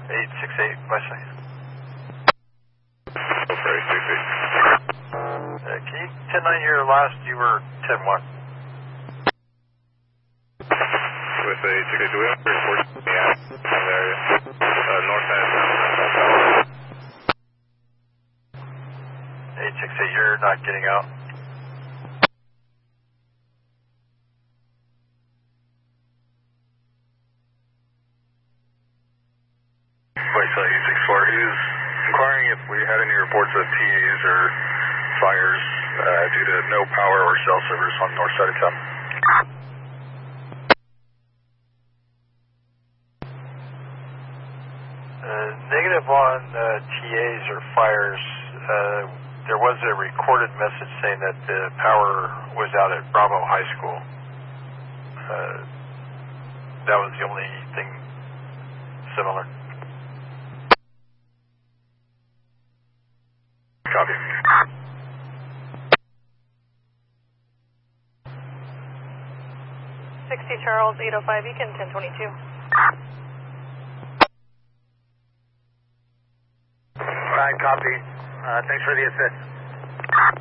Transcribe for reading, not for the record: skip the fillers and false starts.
868 Wesley. For 868. Can you 10-9 your last? You were 10-1. With 868, do we have a report? Yeah, in the area. North end. 868, you're not getting out. Lakeside 864, he was inquiring if we had any reports of TAs or fires due to no power or cell service on the north side of town. Negative on TAs or fires. There was a recorded message saying that the power was out at Bravo High School. That was the only thing similar. Copy. 60 Charles, 805 Beacon, 1022. Alright, copy. Thanks for the assist.